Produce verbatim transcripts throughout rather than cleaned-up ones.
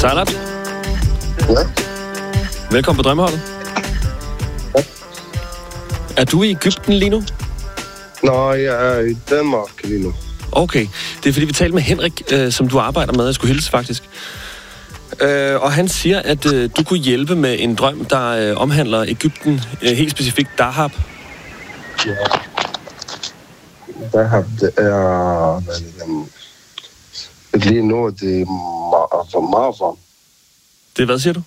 Talat? Ja. Velkommen på Drømmeholdet. Ja. Er du i Egypten lige nu? Nej, jeg er i Danmark lige nu. Okay, det er fordi, vi talte med Henrik, øh, som du arbejder med. Jeg skulle hilse, faktisk. Øh, og han siger, at øh, du kunne hjælpe med en drøm, der øh, omhandler Egypten, øh, helt specifikt Dahab. Ja. Dahab, det er... Lige nu, det er Marva. Det er hvad, siger du?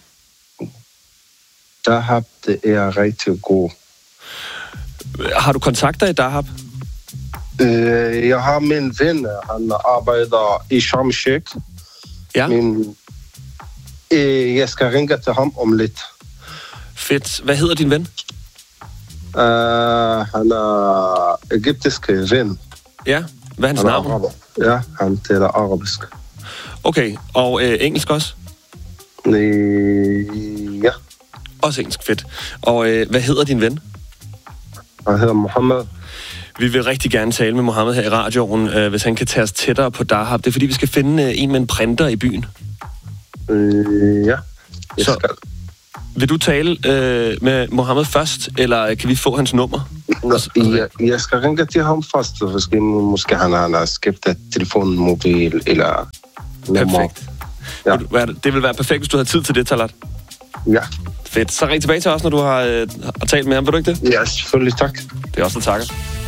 Dahab, det er rigtig god. Har du kontakter i Dahab? Uh, jeg har min ven, han arbejder i Sharm el-Sheikh. Ja. Men uh, jeg skal ringe til ham om lidt. Fedt. Hvad hedder din ven? Uh, han er egyptisk ven. Ja. Hvad er hans han er navn? araber. Ja, han taler arabisk. Okay. Og øh, engelsk også? Uh, ja. Også engelsk. Fedt. Og øh, hvad hedder din ven? Han hedder Mohammed. Vi vil rigtig gerne tale med Mohammed her i radioen, øh, hvis han kan tage os tættere på Dahab. Det er fordi, vi skal finde øh, en med en printer i byen. Uh, ja, jeg Så, skal. Vil du tale øh, med Mohammed først, eller kan vi få hans nummer? Nå, jeg, jeg skal ringe til ham først. Måske, måske han har skiftet telefon, mobil eller nummer. Perfekt. Ja. Det vil være perfekt, hvis du har tid til det, Talat. Ja. Fedt. Så ring tilbage til os, når du har, øh, har talt med ham. Vil du ikke det? Ja, selvfølgelig. Tak. Det er også en takker.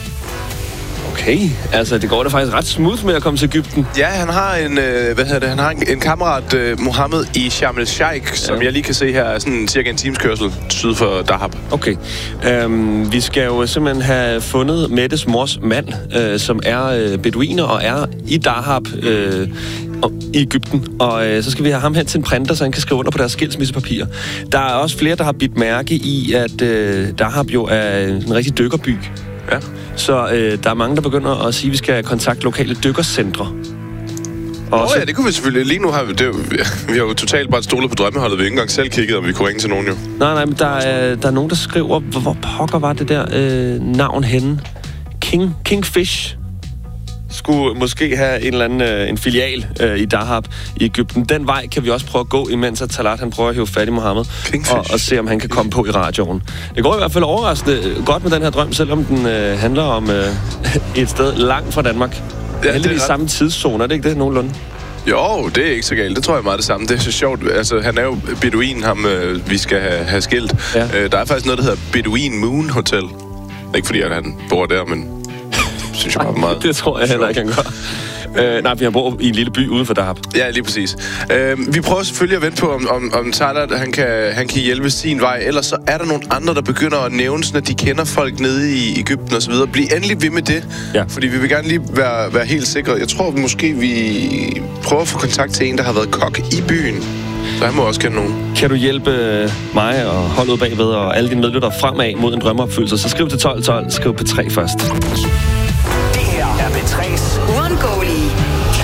Okay, altså det går da faktisk ret smooth med at komme til Egypten. Ja, han har en, øh, hvad hedder det, han har en, en kammerat, øh, Mohammed, i Sharm el-Sheikh, ja. som jeg lige kan se her, er sådan cirka en times kørsel syd for Dahab. Okay. Øhm, vi skal jo simpelthen have fundet Mettes mors mand, øh, som er øh, beduiner og er i Dahab øh, i Egypten. Og øh, så skal vi have ham hen til en printer, så han kan skrive under på deres skilsmissepapirer. Der er også flere, der har bidt mærke i, at øh, Dahab jo er en rigtig dykkerby. Ja. Så øh, der er mange, der begynder at sige, at vi skal kontakte lokale dykkercentre. Åh oh, ja, det kunne vi selvfølgelig. Lige nu har vi, det, vi har jo totalt bare stolet på Drømmeholdet. Vi har ikke engang selv kigget, om vi kunne ringe til nogen jo. Nej, nej, men der er, der er nogen, der skriver, hvor, hvor pokker var det der øh, navn henne? King, Kingfish skulle måske have en eller anden øh, en filial øh, i Dahab i Egypten. Den vej kan vi også prøve at gå, imens at Talat han prøver at hive fat i Mohammed og, og se, om han kan komme på i radioen. Det går i hvert fald overraskende godt med den her drøm, selvom den øh, handler om øh, et sted langt fra Danmark. Ja, heldigvis ret... samme tidszone, er det ikke det nogenlunde? Jo, det er ikke så galt. Det tror jeg meget det samme. Det er så sjovt. Altså, han er jo beduin, ham øh, vi skal have, have skilt. Ja. Øh, der er faktisk noget, der hedder Bedouin Moon Hotel. Ikke fordi, at han bor der, men... synes jeg meget, meget det tror jeg heller ikke, han gør. Øh, nej, vi bor i en lille by uden for Dahab. Ja, lige præcis. Øh, vi prøver selvfølgelig at vente på, om, om, om Talat han kan, han kan hjælpe sin vej. Ellers så er der nogle andre, der begynder at nævne, sådan at de kender folk nede i Egypten og så videre. Bliv endelig ved med det, ja. Fordi vi vil gerne lige være, være helt sikre. Jeg tror måske, vi prøver at få kontakt til en, der har været kok i byen. Så han må også kende nogen. Kan du hjælpe mig og holdet bagved og alle dine medlyttere fremad mod en drømmeopfyldelse, så skriv til tolv tolv, skriv P tre først.